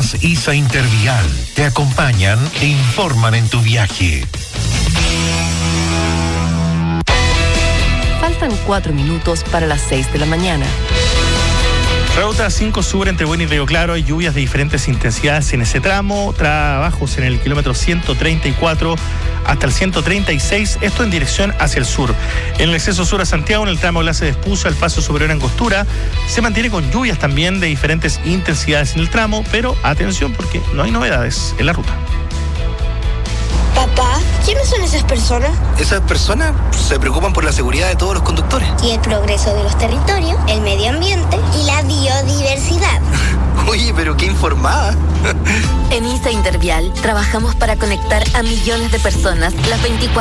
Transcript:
Rutas ISA Intervial te acompañan e informan en tu viaje. Faltan 4 minutos para las 6 de la mañana. Ruta 5 Sur entre Buin y Río Claro. Hay lluvias de diferentes intensidades en ese tramo. Trabajos en el kilómetro 134 hasta el 136. Esto en dirección hacia el sur. En el acceso sur a Santiago, en el tramo Glace de Espuza, el paso superior Angostura, se mantiene con lluvias también de diferentes intensidades en el tramo. Pero atención porque no hay novedades en la ruta. Papá, ¿quiénes son esas personas? Esas personas se preocupan por la seguridad de todos los conductores. Y el progreso de los territorios, el medio ambiente y la biodiversidad. Oye, pero qué informada. En ISA Intervial trabajamos para conectar a millones de personas las 24